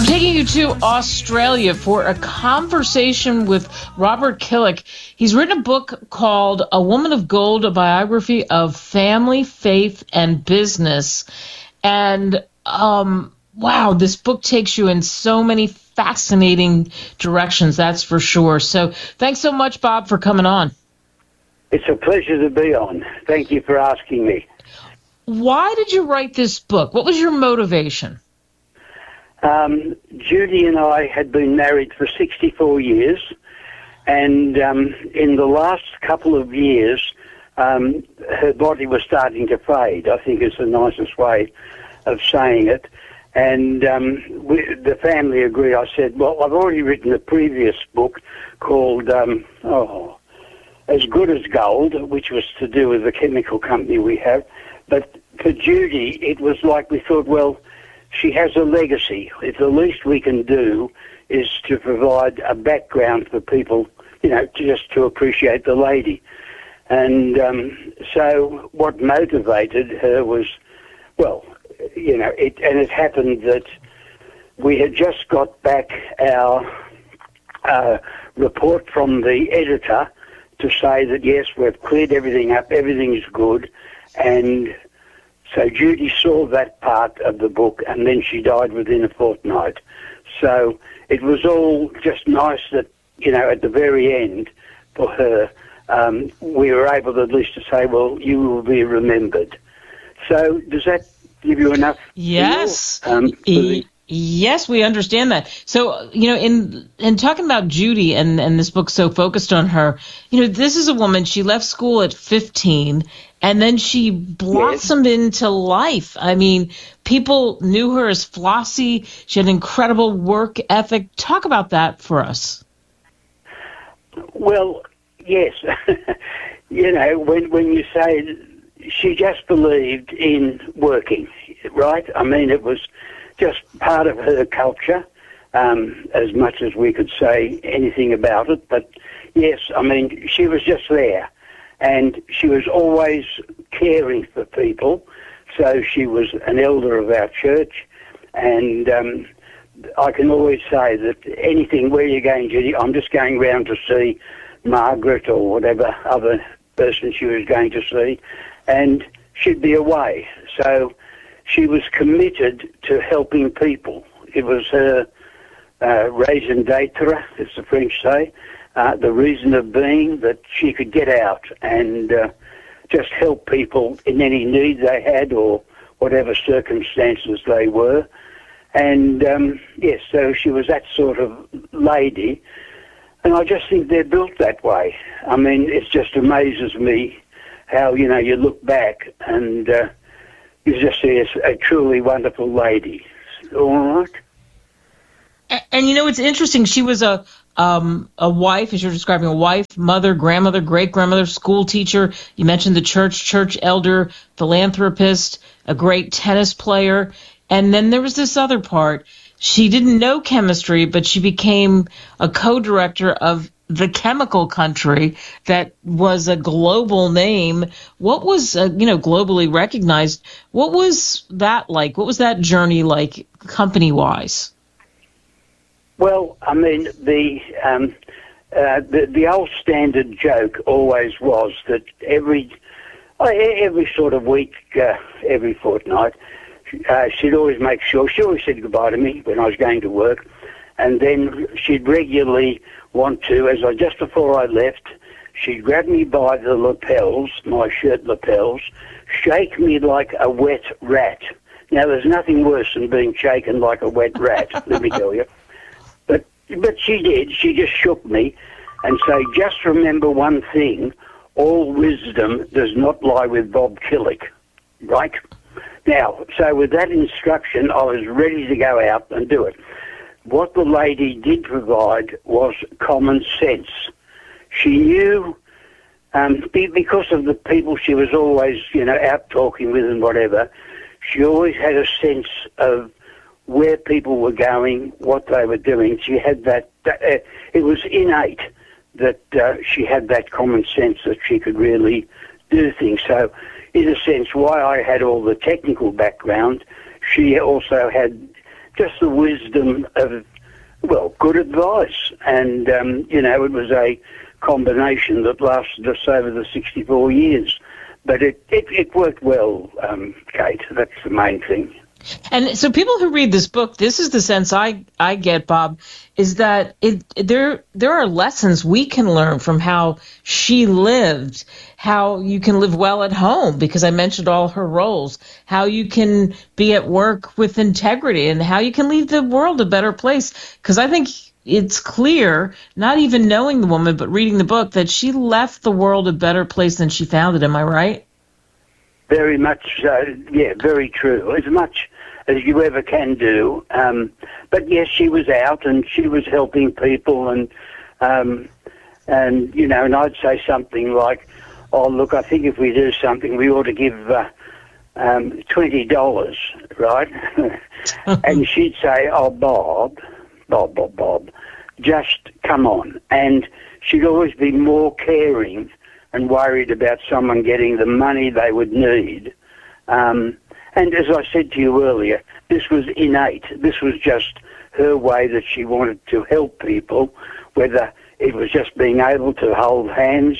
I'm taking you to Australia for a conversation with Robert Killick. He's written a book called A Woman of Gold, a biography of family, faith, and business. And, wow, this book takes you in so many fascinating directions, that's for sure. So thanks so much, Bob, for coming on. It's a pleasure to be on. Thank you for asking me. Why did you write this book? What was your motivation? Judy and I had been married for 64 years, and in the last couple of years, her body was starting to fade, I think is the nicest way of saying it. And the family agreed. I said, well, I've already written a previous book called As Good as Gold, which was to do with the chemical company we have. But for Judy, it was like we thought, well, she has a legacy. If the least we can do is to provide a background for people, just to appreciate the lady. And so what motivated her was, it happened that we had just got back our report from the editor to say that, yes, we've cleared everything up, everything's good, and so Judy saw that part of the book, and then she died within a fortnight. So it was all just nice that, at the very end for her, we were able at least to say, well, you will be remembered. So does that give you enough? Yes. Yes, we understand that. So, in talking about Judy and this book so focused on her, this is a woman, she left school at 15, and then she blossomed into life. I mean, people knew her as Flossie. She had an incredible work ethic. Talk about that for us. Well, yes. When you say she just believed in working, right? I mean, it was just part of her culture, as much as we could say anything about it. But yes, I mean, she was just there, and she was always caring for people. So she was an elder of our church, and I can always say that anything, where you're going, Judy, I'm just going round to see Margaret or whatever other person she was going to see, and she'd be away. So she was committed to helping people. It was her raison d'etre, as the French say, the reason of being, that she could get out and just help people in any need they had or whatever circumstances they were. And, yes, so she was that sort of lady. And I just think they're built that way. I mean, it just amazes me how, you look back and you just see a truly wonderful lady. All right? And it's interesting. She was a wife, as you're describing, a wife, mother, grandmother, great-grandmother, school teacher. You mentioned the church elder, philanthropist, a great tennis player. And then there was this other part. She didn't know chemistry, but she became a co-director of the chemical country that was a global name. What was, globally recognized? What was that like? What was that journey like, company-wise? Well, I mean, the old standard joke always was that every sort of week, every fortnight, she'd always make sure, she always said goodbye to me when I was going to work, and then she'd regularly want to, just before I left, she'd grab me by the lapels, my shirt lapels, shake me like a wet rat. Now, there's nothing worse than being shaken like a wet rat, let me tell you. But she did. She just shook me and say, just remember one thing, all wisdom does not lie with Bob Killick, right? Now, so with that instruction, I was ready to go out and do it. What the lady did provide was common sense. She knew, because of the people she was always, out talking with and whatever, she always had a sense of where people were going, what they were doing. She had that, it was innate that she had that common sense that she could really do things. So, in a sense, why I had all the technical background, she also had just the wisdom of, well, good advice. And, it was a combination that lasted us over the 64 years. But it worked well, Kate. That's the main thing. And so people who read this book, this is the sense I get, Bob, is that there are lessons we can learn from how she lived, how you can live well at home, because I mentioned all her roles, how you can be at work with integrity, and how you can leave the world a better place. Because I think it's clear, not even knowing the woman, but reading the book, that she left the world a better place than she found it. Am I right? Very much so. Yeah, very true. As much as you ever can do. But yes, she was out and she was helping people, and I'd say something like, "Oh, look, I think if we do something, we ought to give $20, right?" And she'd say, "Oh, Bob, just come on." And she'd always be more caring and worried about someone getting the money they would need. And as I said to you earlier, this was innate. This was just her way that she wanted to help people, whether it was just being able to hold hands,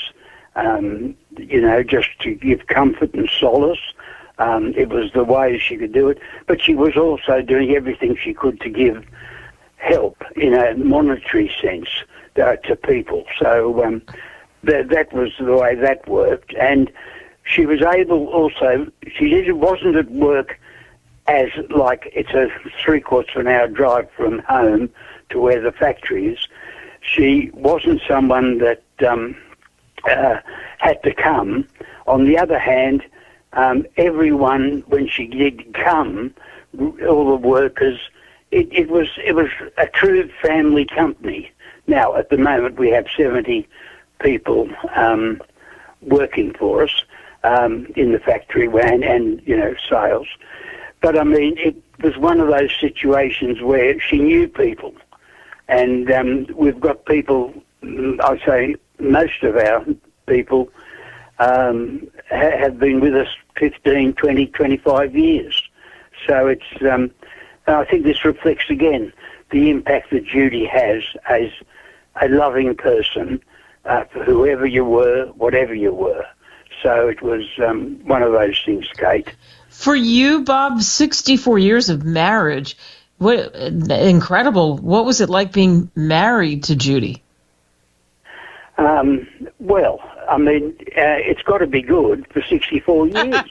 just to give comfort and solace. It was the way she could do it. But she was also doing everything she could to give help in a monetary sense to people. So that was the way that worked. And she was able also, wasn't at work as like it's a 3/4 of an hour drive from home to where the factory is. She wasn't someone that had to come. On the other hand, everyone, when she did come, all the workers, it was a true family company. Now, at the moment, we have 70 people working for us. In the factory and sales. But, I mean, it was one of those situations where she knew people. And we've got people, I'd say most of our people have been with us 15, 20, 25 years. So it's, I think this reflects again the impact that Judy has as a loving person for whoever you were, whatever you were. So it was one of those things, Kate. For you, Bob, 64 years of marriage, what incredible. What was it like being married to Judy? Well, I mean, it's got to be good for 64 years.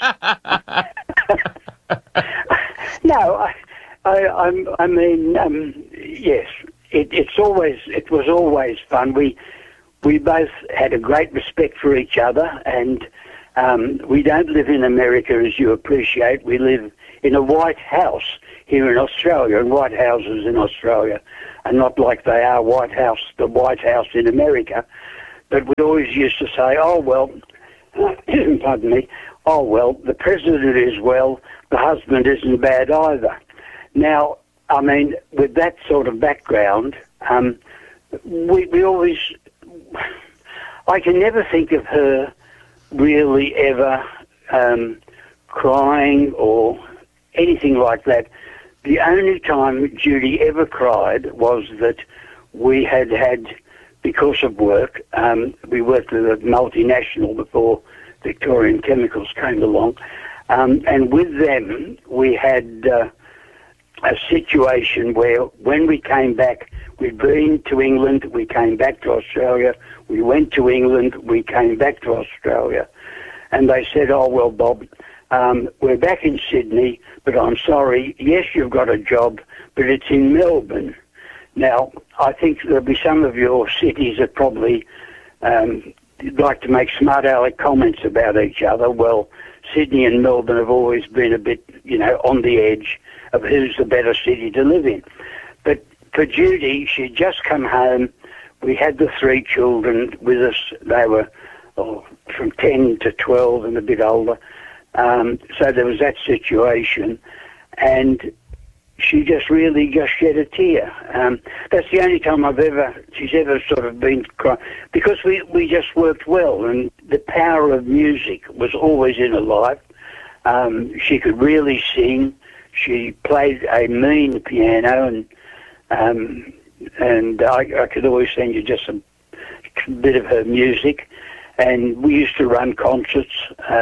No, I mean, yes, it was always fun. We both had a great respect for each other, and we don't live in America, as you appreciate. We live in a white house here in Australia, and white houses in Australia are not like they are the White House in America. But we always used to say, oh, well, pardon me, oh, well, the president is well, the husband isn't bad either. Now, I mean, with that sort of background, we always... I can never think of her really ever crying or anything like that. The only time Judy ever cried was that we had, because of work, we worked with a multinational before Victorian Chemicals came along, and with them we had a situation where when we came back, we'd been to England, we came back to Australia, we went to England, we came back to Australia, and they said, oh, well, Bob, we're back in Sydney, but I'm sorry, yes, you've got a job, but it's in Melbourne. Now, I think there'll be some of your cities that probably like to make smart aleck comments about each other. Well, Sydney and Melbourne have always been a bit, on the edge of who's the better city to live in. But for Judy, she'd just come home. We had the 3 children with us. They were from 10 to 12 and a bit older. So there was that situation. And she just shed a tear. That's the only time she's ever sort of been crying. Because we just worked well, and the power of music was always in her life. She could really sing. She played a mean piano, and I could always send you just a bit of her music. And we used to run concerts.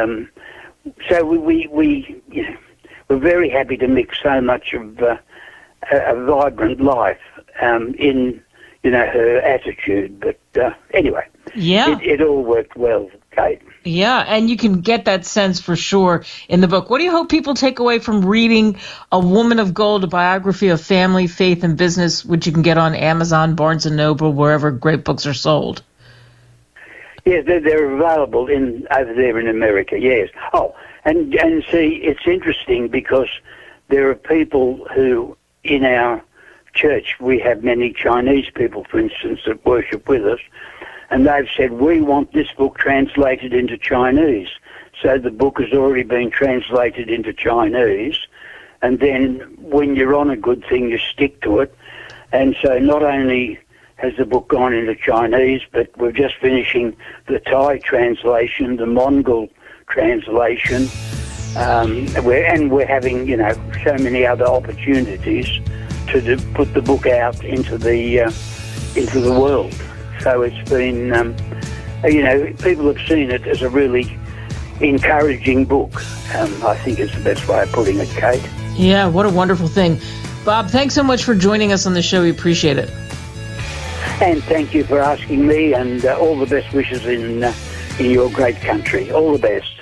So we we're very happy to mix so much of a vibrant life in her attitude. But anyway, it all worked well, Kate. Yeah, and you can get that sense for sure in the book. What do you hope people take away from reading A Woman of Gold, a biography of family, faith, and business, which you can get on Amazon, Barnes & Noble, wherever great books are sold? Yes, they're available over there in America, yes. Oh, and see, it's interesting because there are people who, in our church, we have many Chinese people, for instance, that worship with us, and they've said, we want this book translated into Chinese. So the book has already been translated into Chinese, and then when you're on a good thing, you stick to it. And so not only has the book gone into Chinese, but we're just finishing the Thai translation, the Mongol translation, we're having, so many other opportunities to put the book out into the world. So it's been, people have seen it as a really encouraging book. I think it's the best way of putting it, Kate. Yeah, what a wonderful thing. Bob, thanks so much for joining us on the show. We appreciate it. And thank you for asking me, and all the best wishes in your great country. All the best.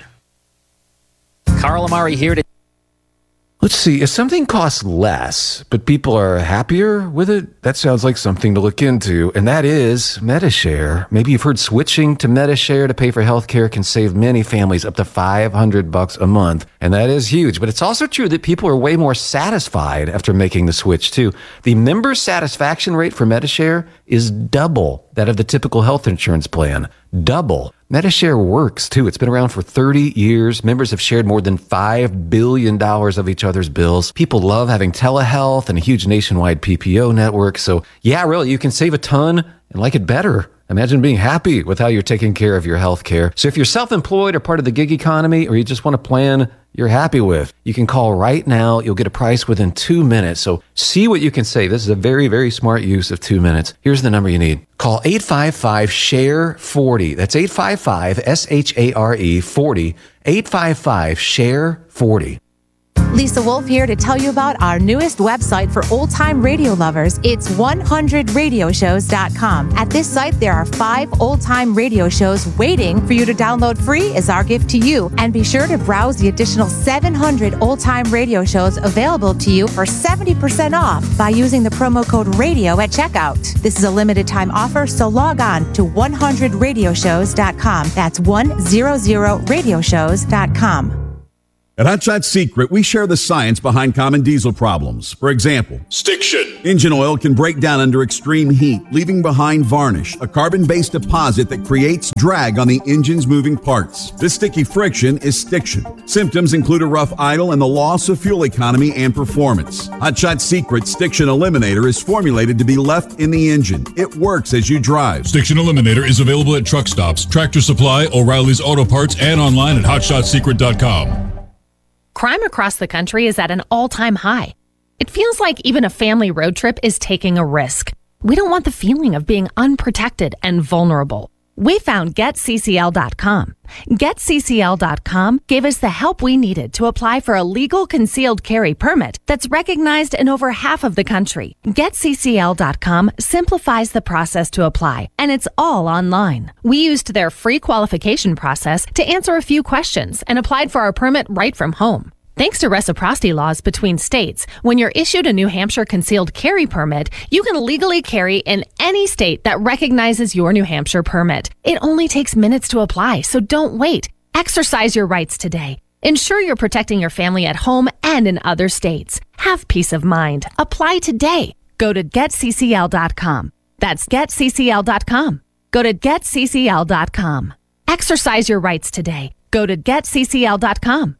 Carl Amari here to... Let's see, if something costs less, but people are happier with it, that sounds like something to look into, and that is Medi-Share. Maybe you've heard switching to Medi-Share to pay for healthcare can save many families up to $500 a month, and that is huge. But it's also true that people are way more satisfied after making the switch, too. The member satisfaction rate for Medi-Share is double that of the typical health insurance plan. Double. Medi-Share works, too. It's been around for 30 years. Members have shared more than $5 billion of each other's bills. People love having telehealth and a huge nationwide PPO network. So, yeah, really, you can save a ton and like it better. Imagine being happy with how you're taking care of your health care. So if you're self-employed or part of the gig economy, or you just want a plan you're happy with, you can call right now. You'll get a price within 2 minutes. So see what you can save. This is a very, very smart use of 2 minutes. Here's the number you need. Call 855-SHARE-40. That's 855-SHARE-40. 855-SHARE-40. Lisa Wolf here to tell you about our newest website for old-time radio lovers. It's 100radioshows.com. At this site, there are 5 old-time radio shows waiting for you to download free as our gift to you. And be sure to browse the additional 700 old-time radio shows available to you for 70% off by using the promo code RADIO at checkout. This is a limited-time offer, so log on to 100radioshows.com. That's 100radioshows.com. At Hot Shot Secret, we share the science behind common diesel problems. For example, stiction. Engine oil can break down under extreme heat, leaving behind varnish, a carbon-based deposit that creates drag on the engine's moving parts. This sticky friction is stiction. Symptoms include a rough idle and the loss of fuel economy and performance. Hot Shot Secret Stiction Eliminator is formulated to be left in the engine. It works as you drive. Stiction Eliminator is available at truck stops, Tractor Supply, O'Reilly's Auto Parts, and online at hotshotsecret.com. Crime across the country is at an all-time high. It feels like even a family road trip is taking a risk. We don't want the feeling of being unprotected and vulnerable. We found GetCCL.com. GetCCL.com gave us the help we needed to apply for a legal concealed carry permit that's recognized in over half of the country. GetCCL.com simplifies the process to apply, and it's all online. We used their free qualification process to answer a few questions and applied for our permit right from home. Thanks to reciprocity laws between states, when you're issued a New Hampshire concealed carry permit, you can legally carry in any state that recognizes your New Hampshire permit. It only takes minutes to apply, so don't wait. Exercise your rights today. Ensure you're protecting your family at home and in other states. Have peace of mind. Apply today. Go to GetCCL.com. That's GetCCL.com. Go to GetCCL.com. Exercise your rights today. Go to GetCCL.com.